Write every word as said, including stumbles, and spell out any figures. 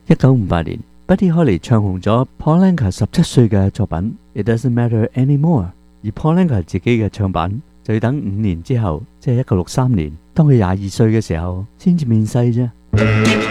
一九五八年 Buddy Holly 唱紅咗 Paul Anka 十七歲嘅作品 It Doesn't Matter Anymore， 而 Paul Anka 自己嘅唱版就要等五年之後，即係一九六三年，當佢廿二歲嘅時候先至面世啫。